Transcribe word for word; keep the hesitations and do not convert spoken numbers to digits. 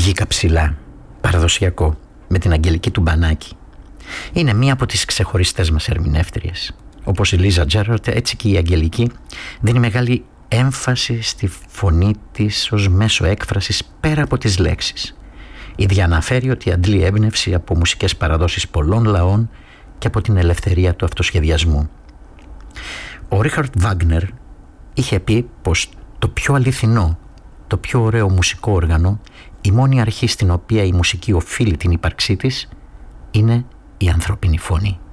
Βγήκα ψηλά, παραδοσιακό, με την Αγγελική του Μπανάκη. Είναι μία από τις ξεχωριστές μας ερμηνεύτριες. Όπως η Λίζα Τζέραρτ, έτσι και η Αγγελική δίνει μεγάλη έμφαση στη φωνή της ως μέσο έκφρασης πέρα από τις λέξεις. Ήδη αναφέρει ότι αντλεί έμπνευση από μουσικές παραδόσεις πολλών λαών και από την ελευθερία του αυτοσχεδιασμού. Ο Ρίχαρντ Βάγκνερ είχε πει πως το πιο αληθινό, το πιο ωραίο μουσικό όργανο, η μόνη αρχή στην οποία η μουσική οφείλει την ύπαρξή της, είναι η ανθρώπινη φωνή.